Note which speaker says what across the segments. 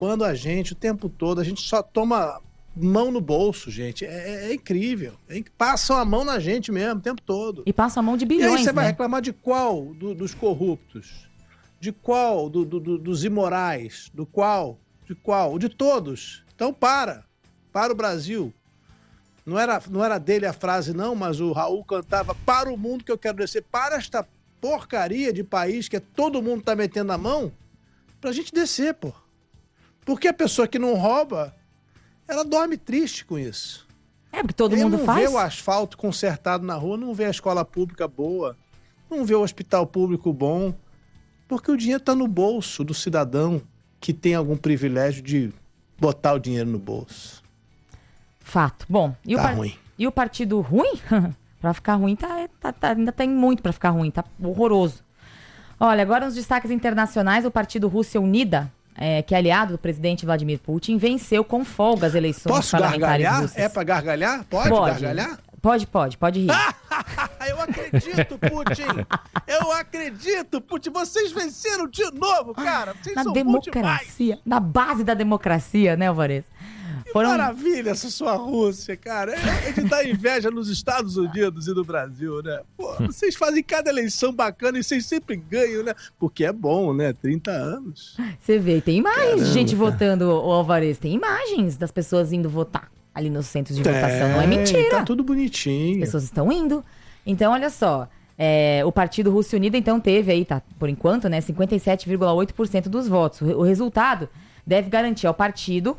Speaker 1: quando a gente, o tempo todo, a gente só toma mão no bolso, gente. É incrível. Passam a mão na gente mesmo, o tempo todo.
Speaker 2: E passam a mão de
Speaker 1: E
Speaker 2: bilhões,
Speaker 1: aí você vai
Speaker 2: né?
Speaker 1: reclamar de qual? Dos corruptos? De qual? Dos imorais? Do qual? De qual? De todos. Então para o Brasil. Não era dele a frase não, mas o Raul cantava: para o mundo que eu quero descer, para esta porcaria de país que todo mundo tá metendo a mão, pra gente descer, pô. Porque a pessoa que não rouba, ela dorme triste com isso.
Speaker 2: Porque todo
Speaker 1: Ele
Speaker 2: mundo
Speaker 1: não
Speaker 2: faz.
Speaker 1: vê o asfalto consertado na rua, não vê a escola pública boa, não vê o hospital público bom, porque o dinheiro tá no bolso do cidadão que tem algum privilégio de botar o dinheiro no bolso.
Speaker 2: Fato. Bom,
Speaker 1: Ruim.
Speaker 2: E o partido ruim? Pra ficar ruim, ainda tem muito pra ficar ruim, tá horroroso. Olha, agora nos destaques internacionais, o partido Rússia Unida, que é aliado do presidente Vladimir Putin, venceu com folga as eleições parlamentares russas.
Speaker 1: É pra gargalhar? Pode gargalhar?
Speaker 2: Pode rir.
Speaker 1: Eu acredito, Putin! Eu acredito, Putin! Vocês venceram de novo, cara! Vocês
Speaker 2: Na
Speaker 1: são
Speaker 2: democracia, na base da democracia, né, Alvarez?
Speaker 1: Maravilha essa sua Rússia, cara. É de dar inveja nos Estados Unidos e no Brasil, né? Pô, vocês fazem cada eleição bacana e vocês sempre ganham, né? Porque é bom, né? 30 anos.
Speaker 2: Você vê, tem imagens de gente votando, o Alvarez. Tem imagens das pessoas indo votar ali nos centros de votação. Não é mentira.
Speaker 1: Tá tudo bonitinho.
Speaker 2: As pessoas estão indo. Então, olha só. O Partido Rússia Unida, então, teve aí, por enquanto, né, 57,8% dos votos. O resultado deve garantir ao partido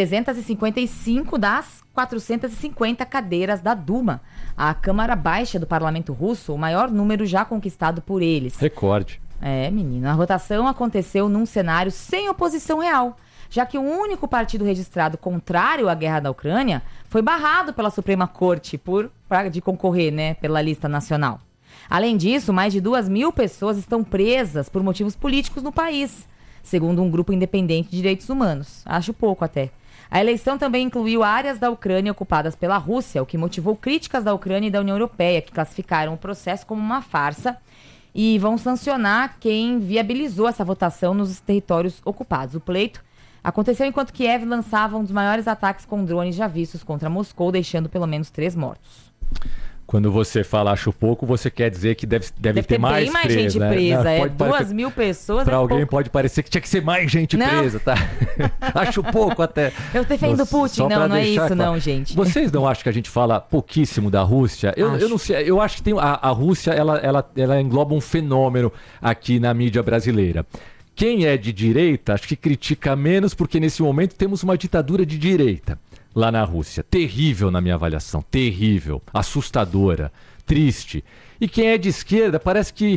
Speaker 2: 355 das 450 cadeiras da Duma, a Câmara Baixa do Parlamento Russo, o maior número já conquistado por eles.
Speaker 3: Recorde.
Speaker 2: Menino, a votação aconteceu num cenário sem oposição real, já que o único partido registrado contrário à guerra da Ucrânia foi barrado pela Suprema Corte de concorrer, né, pela lista nacional. Além disso, mais de 2.000 pessoas estão presas por motivos políticos no país, segundo um grupo independente de direitos humanos. Acho pouco até. A eleição também incluiu áreas da Ucrânia ocupadas pela Rússia, o que motivou críticas da Ucrânia e da União Europeia, que classificaram o processo como uma farsa e vão sancionar quem viabilizou essa votação nos territórios ocupados. O pleito aconteceu enquanto Kiev lançava um dos maiores ataques com drones já vistos contra Moscou, deixando pelo menos 3 mortos.
Speaker 3: Quando você fala acho pouco, você quer dizer que deve ter mais
Speaker 2: bem mais
Speaker 3: presa,
Speaker 2: gente
Speaker 3: né?
Speaker 2: presa.
Speaker 3: Não,
Speaker 2: 2.000 pessoas.
Speaker 3: Para alguém
Speaker 2: pouco.
Speaker 3: pode parecer que tinha que ser mais gente presa, tá? Acho pouco até.
Speaker 2: Eu defendo Putin. Não é isso, claro. Não, gente.
Speaker 3: Vocês não acham que a gente fala pouquíssimo da Rússia? Eu não sei. Eu acho que tem a Rússia, ela engloba um fenômeno aqui na mídia brasileira. Quem é de direita, acho que critica menos, porque nesse momento temos uma ditadura de direita lá na Rússia. Terrível na minha avaliação, terrível, assustadora, triste. E quem é de esquerda parece que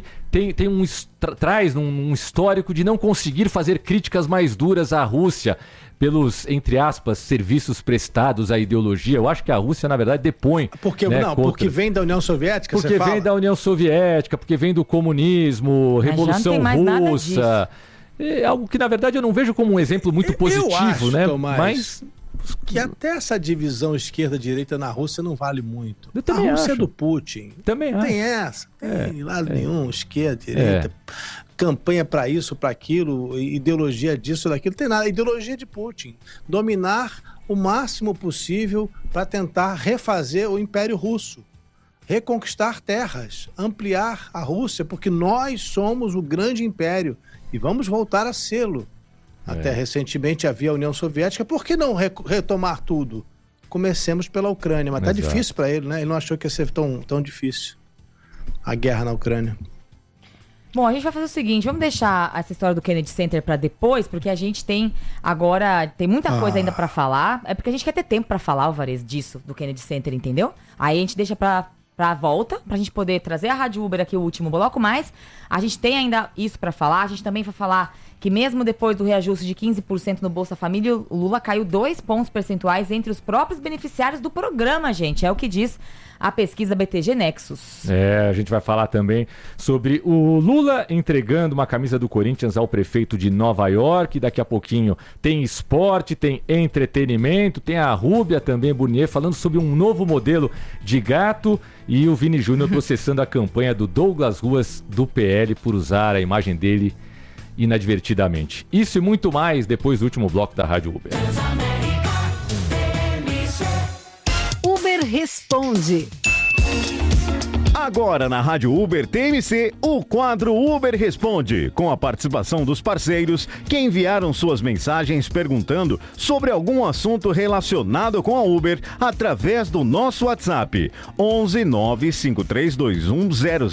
Speaker 3: traz um histórico de não conseguir fazer críticas mais duras à Rússia pelos, entre aspas, serviços prestados à ideologia. Eu acho que a Rússia, na verdade, depõe.
Speaker 1: Porque vem da União Soviética,
Speaker 3: porque vem da União Soviética, porque vem do comunismo, Revolução Russa. É algo que, na verdade, eu não vejo como um exemplo muito positivo,
Speaker 1: eu acho,
Speaker 3: né?
Speaker 1: Tomás,
Speaker 3: mas
Speaker 1: que até essa divisão esquerda-direita na Rússia não vale muito.
Speaker 3: Eu também
Speaker 1: a Rússia
Speaker 3: acho.
Speaker 1: É do Putin.
Speaker 3: Também
Speaker 1: não tem essa. Tem lado nenhum, esquerda, direita. Campanha para isso, para aquilo, ideologia disso, daquilo. Tem nada. Ideologia de Putin. Dominar o máximo possível para tentar refazer o Império Russo. Reconquistar terras, ampliar a Rússia, porque nós somos o grande império e vamos voltar a sê-lo. Até recentemente havia a União Soviética, por que não retomar tudo? Comecemos pela Ucrânia, mas tá difícil para ele, né? Ele não achou que ia ser tão difícil a guerra na Ucrânia.
Speaker 2: Bom, a gente vai fazer o seguinte, vamos deixar essa história do Kennedy Center para depois, porque a gente tem muita coisa ainda para falar. É porque a gente quer ter tempo para falar, Alvarez, disso, do Kennedy Center, entendeu? Aí a gente deixa pra volta, pra gente poder trazer a Rádio Uber aqui o último bloco, mas a gente tem ainda isso pra falar. A gente também vai falar que mesmo depois do reajuste de 15% no Bolsa Família, o Lula caiu 2 pontos percentuais entre os próprios beneficiários do programa, gente. É o que diz a pesquisa BTG Nexus.
Speaker 3: A gente vai falar também sobre o Lula entregando uma camisa do Corinthians ao prefeito de Nova York. Daqui a pouquinho tem esporte, tem entretenimento, tem a Rúbia também, Burnier, falando sobre um novo modelo de gato. E o Vini Júnior processando a campanha do Douglas Ruas do PL por usar a imagem dele inadvertidamente. Isso e muito mais depois do último bloco da Rádio Uber.
Speaker 4: Uber Responde.
Speaker 5: Agora na Rádio Uber TMC, o quadro Uber Responde, com a participação dos parceiros que enviaram suas mensagens perguntando sobre algum assunto relacionado com a Uber através do nosso WhatsApp 11 95321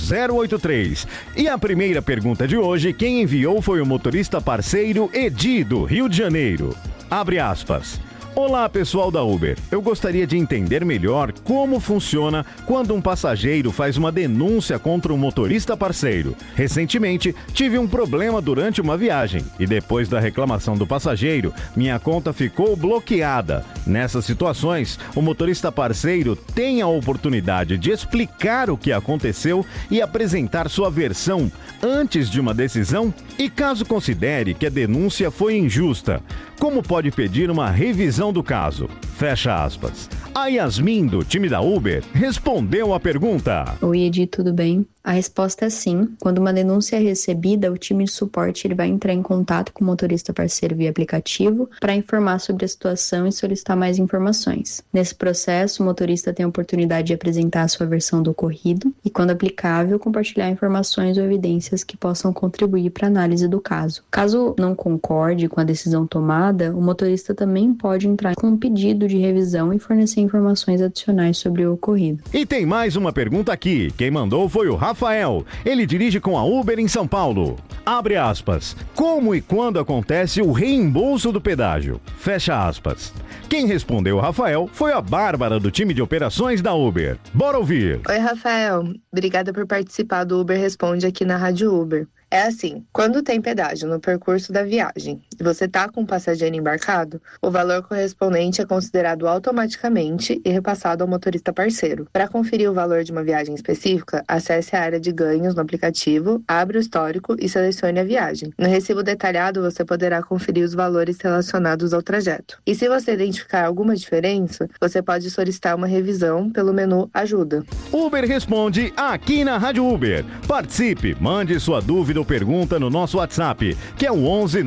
Speaker 5: 0083. E a primeira pergunta de hoje, quem enviou foi o motorista parceiro Edi, do Rio de Janeiro. Abre aspas. Olá, pessoal da Uber. Eu gostaria de entender melhor como funciona quando um passageiro faz uma denúncia contra um motorista parceiro. Recentemente, tive um problema durante uma viagem e depois da reclamação do passageiro, minha conta ficou bloqueada. Nessas situações, o motorista parceiro tem a oportunidade de explicar o que aconteceu e apresentar sua versão antes de uma decisão? E caso considere que a denúncia foi injusta, como pode pedir uma revisão do caso? Fecha aspas. A Yasmin, do time da Uber, respondeu a pergunta.
Speaker 6: Oi, Edi, tudo bem? A resposta é sim. Quando uma denúncia é recebida, o time de suporte ele vai entrar em contato com o motorista parceiro via aplicativo para informar sobre a situação e solicitar mais informações. Nesse processo, o motorista tem a oportunidade de apresentar a sua versão do ocorrido e, quando aplicável, compartilhar informações ou evidências que possam contribuir para a análise do caso. Caso não concorde com a decisão tomada, o motorista também pode entrar com um pedido de revisão e fornecer informações adicionais sobre o ocorrido.
Speaker 5: E tem mais uma pergunta aqui. Quem mandou foi o Rafael. Ele dirige com a Uber em São Paulo. Abre aspas. Como e quando acontece o reembolso do pedágio? Fecha aspas. Quem respondeu, Rafael, foi a Bárbara, do time de operações da Uber. Bora ouvir.
Speaker 7: Oi, Rafael. Obrigada por participar do Uber Responde aqui na Rádio Uber. É assim, quando tem pedágio no percurso da viagem e você está com um passageiro embarcado, o valor correspondente é considerado automaticamente e repassado ao motorista parceiro. Para conferir o valor de uma viagem específica, acesse a área de ganhos no aplicativo, abra o histórico e selecione a viagem. No recibo detalhado, você poderá conferir os valores relacionados ao trajeto. E se você identificar alguma diferença, você pode solicitar uma revisão pelo menu Ajuda.
Speaker 5: Uber Responde aqui na Rádio Uber. Participe, mande sua dúvida ou pergunta no nosso WhatsApp, que é o 11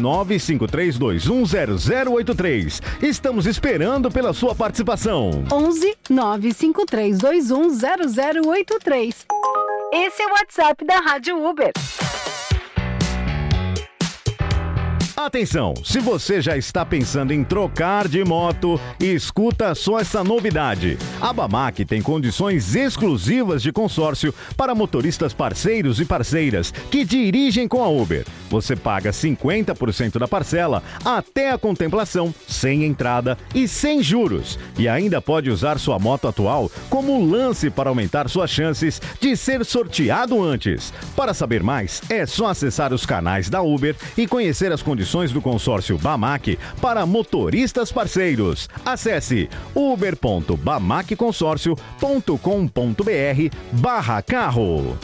Speaker 5: 95321 0083. Estamos esperando pela sua participação.
Speaker 4: 11 95321 0083. Esse é o WhatsApp da Rádio Uber.
Speaker 5: Atenção, se você já está pensando em trocar de moto, escuta só essa novidade. A Bamac tem condições exclusivas de consórcio para motoristas parceiros e parceiras que dirigem com a Uber. Você paga 50% da parcela até a contemplação, sem entrada e sem juros. E ainda pode usar sua moto atual como lance para aumentar suas chances de ser sorteado antes. Para saber mais, é só acessar os canais da Uber e conhecer as condições do consórcio Bamac para motoristas parceiros. Acesse uber.bamacconsorcio.com.br/carro.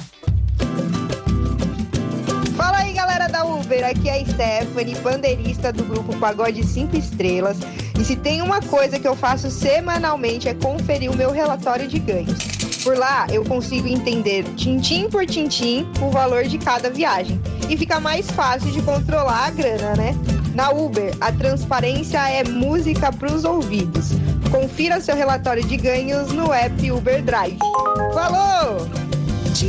Speaker 8: Fala aí, galera da Uber, aqui é a Stephanie, bandeirista do grupo Pagode 5 Estrelas. E se tem uma coisa que eu faço semanalmente é conferir o meu relatório de ganhos. Por lá, eu consigo entender tintim por tintim o valor de cada viagem. E fica mais fácil de controlar a grana, né? Na Uber, a transparência é música para os ouvidos. Confira seu relatório de ganhos no app Uber Drive. Falou!